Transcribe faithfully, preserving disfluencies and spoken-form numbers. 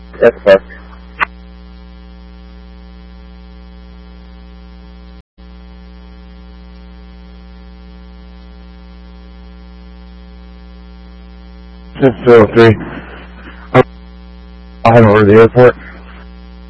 That's correct. Six zero three. I'll head over to the airport.